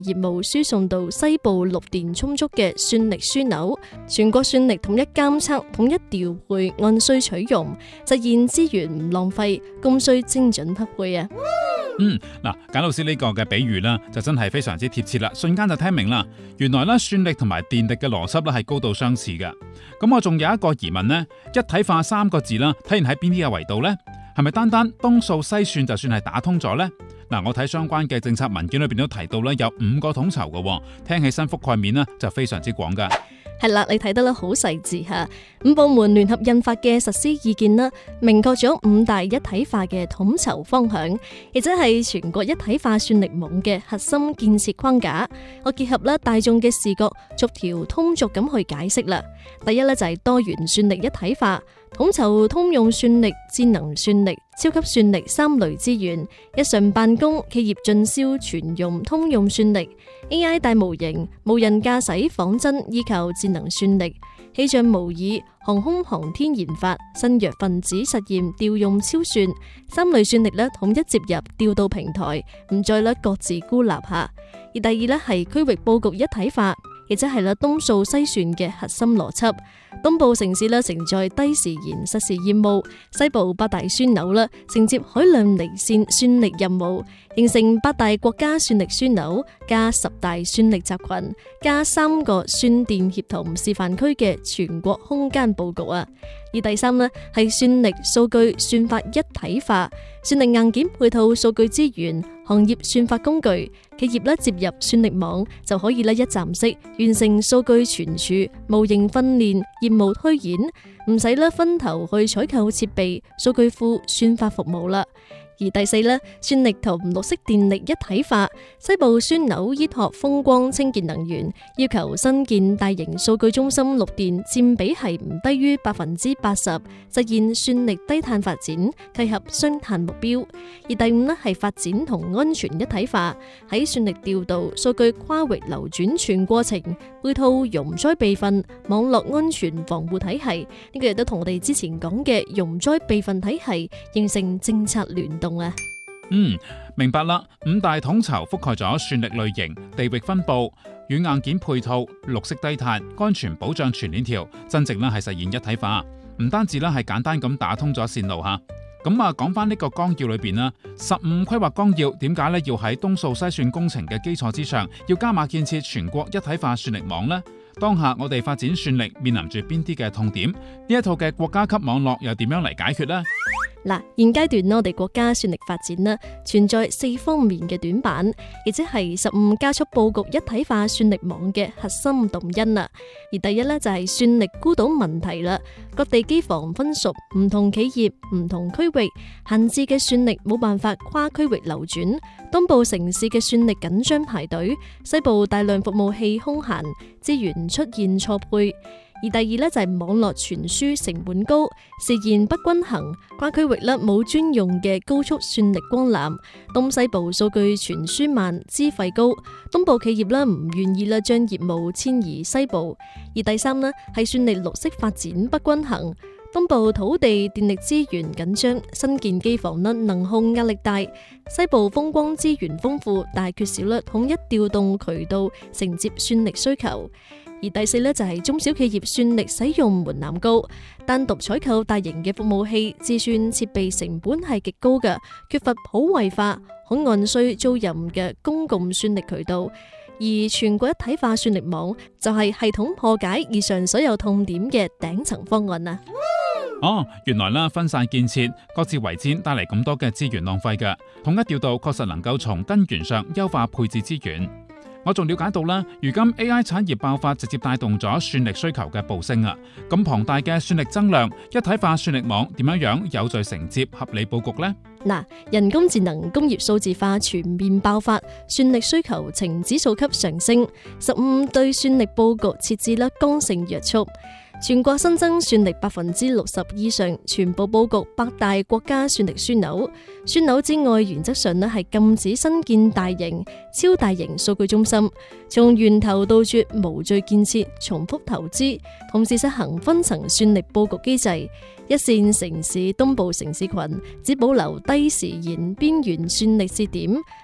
業務輸送到西部綠電充足嘅算力樞紐，全國算力統一監測、統一調配，按需取用，實現資源唔浪費，供需精準匹配啊！ 嗱，簡老師呢個嘅比喻啦，就真係非常之貼切啦，瞬間就聽明啦。原來咧算力同埋電力嘅邏輯咧係高度相似嘅。咁我仲有一個疑問呢，一體化3個字啦，體現喺邊啲嘅維度呢？係咪單單東數西算就算係打通咗呢？嗱，我睇相關嘅政策文件裏邊都提到咧，有5個統籌嘅，聽起身覆蓋面呢就非常之廣噶。 係啦，你睇得咧好細緻吓，5部門聯合印發嘅實施意見啦，明確咗5大一體化嘅統籌方向，亦即係全國一體化算力網嘅核心建設框架。我結合咧大眾嘅視覺，逐條通俗咁去解釋啦。第一咧就係多元算力一體化，統籌通用算力、智能算力、超級算力3類資源，日常辦公、企業進銷全用通用算力。AI 大模型、無人駕駛仿真依靠智能算力，氣象模擬、航空航天研發、新藥分子實驗調用超算3類算力咧統一接入調度平台，唔再咧各自孤立下。而第二咧係區域佈局一體化，亦即係東數西算嘅核心邏輯。東部城市咧承載低時延實時業務，西部8大樞紐啦承接海量離線算力任務，形成8大國家算力樞紐加10大算力集群加3個算電協同示範區嘅全國空間佈局啊！而第三呢係算力數據算法一體化，算力硬件配套數據資源、行業算法工具，企業咧接入算力網就可以咧一站式完成數據存儲、模型訓練、業務推演，唔使咧分頭去採購設備、數據庫、算法服務啦。而第四呢，算力同綠色電力一體化，西部樞紐依託風光清潔能源，要求新建大型數據中心綠電佔比係唔低於80%，實現算力低碳發展，契合雙碳目標。而第五呢係發展同安全一體化，喺算力調度、數據跨域流轉全過程，配套容災備份、網絡安全防護體系，呢個亦都同我哋之前講嘅容災備份體系形成政策聯動。 明白啦。5大統籌覆蓋咗算力類型、地域分佈、軟硬件配套、綠色低碳、安全保障全鏈條，真正係實現一體化。唔單止係簡單咁打通咗線路吓。咁講翻呢個綱要裏邊啦，15規劃綱要點解要喺東數西算工程嘅基礎之上，要加碼建設全國一體化算力網呢？當下我哋發展算力面臨住邊啲嘅痛點？呢一套嘅國家級網絡又點樣嚟解決呢？ 嗱，現階段我哋國家算力發展呢存在4方面嘅短板，亦即係15加速佈局一體化算力網嘅核心動因啦。而第一呢，就係算力孤島問題啦，各地機房分屬唔同企業、唔同區域，閒置嘅算力冇辦法跨區域流轉，東部城市嘅算力緊張排隊，西部大量服務器空閒，資源出現錯配。而第二呢，就係網絡傳輸成本高，時延不均衡，跨區域冇專用嘅高速算力光纜，東西部數據傳輸慢，資費高，東部企業唔願意將業務遷移西部。而第三呢，係算力綠色發展不均衡，東部土地電力資源緊張，新建機房能控壓力大，西部風光資源豐富，但係缺少統一調動渠道承接算力需求。而第四呢，就係中小企業算力使用門檻高，單獨採購大型嘅服務器，自算設備成本係極高嘅，缺乏普惠化、可按需租賃嘅公共算力渠道。而全國一體化算力網就係系統破解以上所有痛點嘅頂層方案啊！ 原來分散建設、各自為戰帶嚟咁多嘅資源浪費嘅，統一調度確實能夠從根源上優化配置資源。我仲了解到啦，如今 AI 產業爆發直接帶動咗算力需求嘅暴升啊！咁龐大嘅算力增量，一體化算力網點樣有序承接、合理佈局呢？ 人工智能、工業數字化全面爆發，算力需求呈指數級上升，15對算力佈局設置剛性約束。全國新增算力60%以上，全部佈局8大國家算力樞紐。樞紐之外，原則上係禁止新建大型、超大型數據中心，從源頭杜絕無序建設、重複投資，同時實行分層算力佈局機制。一線城市東部城市群只保留低時延邊緣算力節點，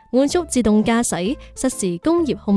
滿足自動駕駛、實時工業控